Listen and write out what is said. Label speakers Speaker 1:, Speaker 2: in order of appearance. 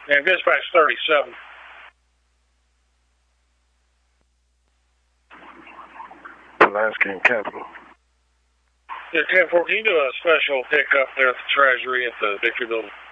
Speaker 1: And dispatch 37.
Speaker 2: Pulaski and Capital.
Speaker 1: Yeah, 10-14, do a special pickup there at the Treasury at the Victory Building.